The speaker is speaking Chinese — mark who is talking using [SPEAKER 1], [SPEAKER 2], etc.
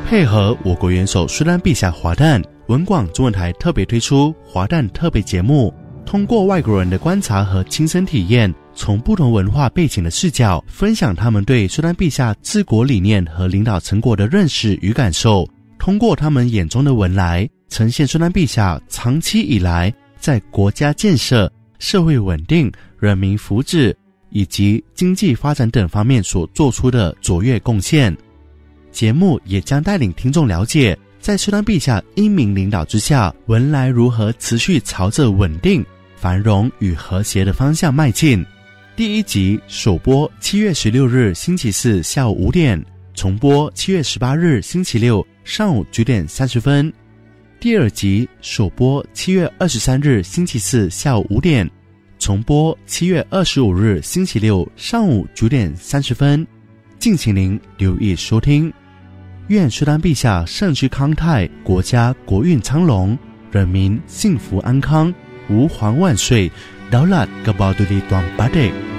[SPEAKER 1] 配合我国元首苏丹陛下华诞，文广中文台特别推出华诞特别节目，通过外国人的观察和亲身体验，从不同文化背景的视角，分享他们对苏丹陛下治国理念和领导成果的认识与感受，通过他们眼中的文来，呈现苏丹陛下长期以来在国家建设、社会稳定、人民福祉以及经济发展等方面所做出的卓越贡献。节目也将带领听众了解，在苏丹陛下英明领导之下，文莱如何持续朝着稳定、繁荣与和谐的方向迈进。第一集首播7月16日星期四下午5点，重播7月18日星期六上午9点30分。第二集首播7月23日星期四下午5点，重播7月25日星期六上午9点30分。敬请您留意收听。愿苏丹陛下圣居康泰，国家国运昌隆，人民幸福安康，吾皇万岁，Daulat Kabaduli Tuan Padek。